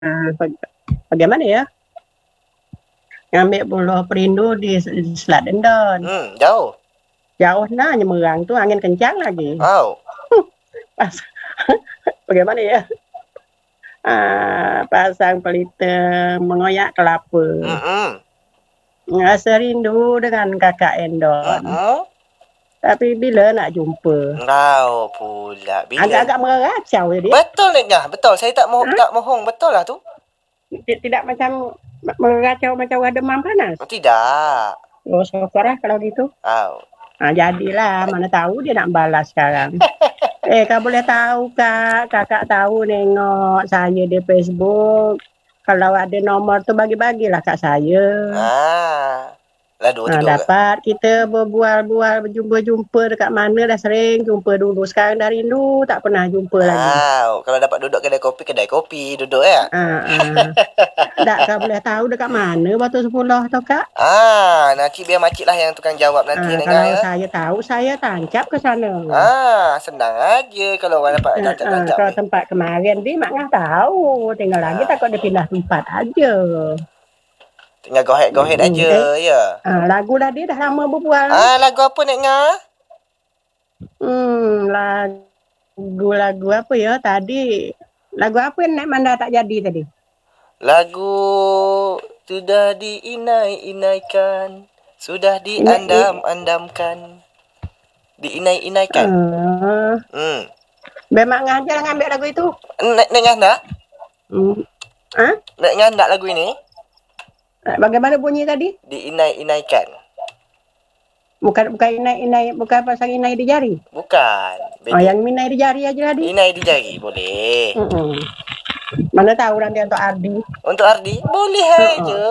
Bagaimana ya? Ngambil Pulau Perindu di Selat Dendon. Jauh. Jauh nah nyemerang tuh angin kencang lagi. Wow. Pas, bagaimana ya? Pasang pelita mengoyak kelapa. Rasa rindu dengan kakak Endon. Tapi bila nak jumpa? Kau pula. Bila? Agak-agak meracau jadi. Betul Nek. Betul. Saya tak mohong. Betul lah tu. Tidak macam meracau macam ada demam panas. Tidak. Oh, syukur lah kalau gitu. Jadilah. Mana tahu dia nak balas sekarang. Kau boleh tahu Kak. Kakak tahu nengok saya di Facebook. Kalau ada nomor tu bagi-bagilah kat saya. Dapat kita berbual-bual, berjumpa-jumpa dekat mana dah sering jumpa dulu. Sekarang dah rindu, tak pernah jumpa lagi. Kalau dapat duduk kedai kopi duduk ya. Tak, kau boleh tahu dekat mana Batu 10 tu Kak? Nanti biar makcik lah yang tukang jawab nanti. Kalau saya tahu, saya tancap ke sana. Senang aja kalau orang dapat tancap-tancap. Kalau tempat kemarin dia mak ngah tahu. Tinggal lagi takut dia pindah tempat aja. Tinggal gohet-gohet aja ya. Lagu dah dia dah lama berbual. Lagu apa Nek Ngah? Lagu apa ya tadi? Lagu apa yang Nek Manda tak jadi tadi? Lagu sudah diinai-inaikan, sudah diandam-andamkan, diinai-inaikan. Memang ngajar ngambil lagu itu? Nek Ngah nak? Nek Ngah nak lagu ini? Bagaimana bunyi tadi? Diinai-inaikan. Bukan inai, bukan pasang inai di jari. Bukan. Yang inai di jari aja tadi. Inai di jari boleh. Mana tahu nanti untuk Ardi. Untuk Ardi boleh aja.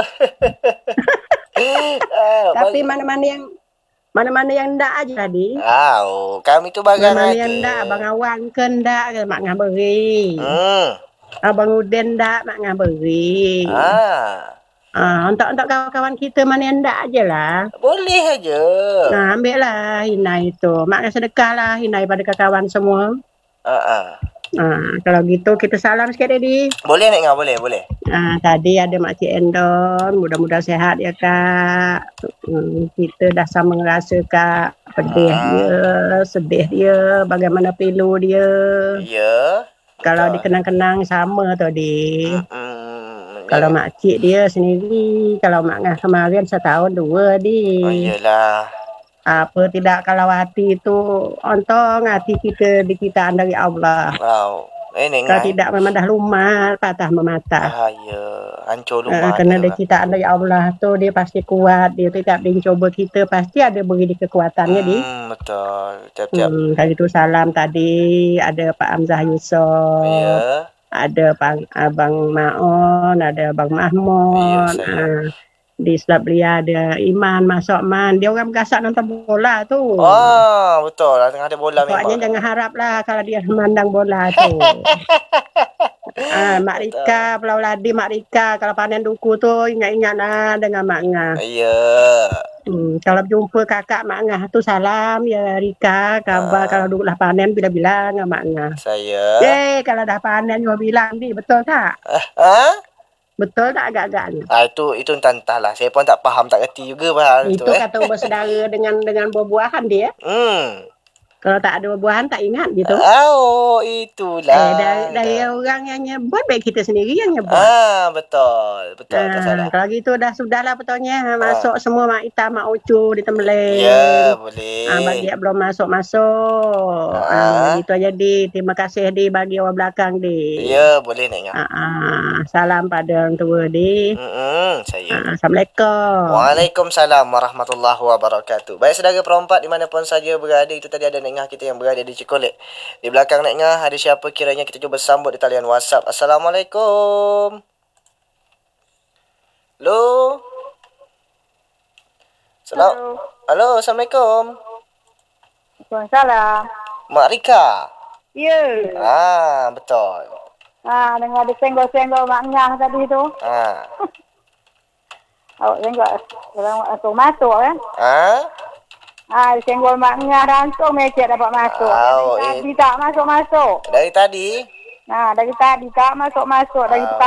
Tapi mana-mana yang ndak aja tadi. Kami tu bagang mana aja. Yang ndak, Abang Awan ke ndak mak ngah beri. Abang Uden ndak mak ngah beri. Untuk kawan-kawan kita mana yang ndak aja lah. Boleh aja. Ambil lah Hinai itu. Mak sedekah lah Hinai pada kawan semua. Kalau gitu kita salam sikit Dedi. Boleh Nek Ngah, boleh. Tadi ada Makcik Endon, mudah-mudahan sehat ya Kak. Kita dah sama ngerasa Kak pedih dia, sedih dia, bagaimana pilu dia. Ya. Kalau dikenang-kenang sama tu Di. Kalau makcik dia sendiri, kalau mak ngah kemarin setahun 2 Di. Iyalah. Apa tidak kalau hati itu ontong hati kita diciptaan dari Allah. Kalau tidak memang dah lumat, patah mematah. Hancur lumat. Kerana dia ciptaan dari Allah tu dia pasti kuat. Dia tidak mencoba kita pasti ada beri dia kekuatannya Di. Betul. Kali itu salam tadi ada Pak Hamzah Yusof. Ya. Ada Abang Maon, ada Abang Mahmud. Di sebelah belia ada Iman, Masuk Man. Dia orang bergasak nonton bola tu. Betul lah. Tengah ada bola memang. Pokoknya jangan harap lah kalau dia memandang bola tu. Mak Rika, Pulau Ladi, Mak Rika. Kalau panen duku tu ingat-ingat lah dengan Mak Ngah. Ya. Kalau jumpa kakak Mak Ngah tu salam ya Rika. Kabar kalau duduklah panen bila-bila dengan Mak Ngah. Saya. Kalau dah panen juga bilang Di, betul tak? Betul tak agak-agaknya? Itu entah-entahlah. Saya pun tak faham, tak kerti juga pasal itu. Itu kata bersaudara dengan buah-buahan dia. Kalau tak ada buah-buahan tak ingat gitu. Itulah. Dari orang yang nyebut baik kita sendiri yang nyebut. Betul. Tak salah. Kalau gitu sudahlah betulnya. Masuk semua Mak Ita, Mak Ucu di Tembeling. Ya, boleh. Bagi yang belum masuk. Gitu aja Di. Terima kasih Di bagi orang belakang Di. Ya, boleh Nek Ngah. Salam pada orang tua Di. Saya. Assalamualaikum. Waalaikumsalam warahmatullahi wabarakatuh. Baik saudara perempat dimanapun saja berada, itu tadi ada Nek Ngah kita yang berada di Cikolik. Di belakang Nek Ngah ada siapa kiranya, kita cuba sambut di talian WhatsApp. Assalamualaikum. Halo. Halo, Assalamualaikum. Waalaikumsalam. Mak Rika. Ya. Betul. Dengar ada senggol-senggol Mak Ngah tadi tu. Awak senggol orang masuk kan? Senggol Mak Ngah langsung mecet dapat masuk. Dari tadi tak masuk-masuk. Dari tadi? Dari tadi tak masuk-masuk. Dari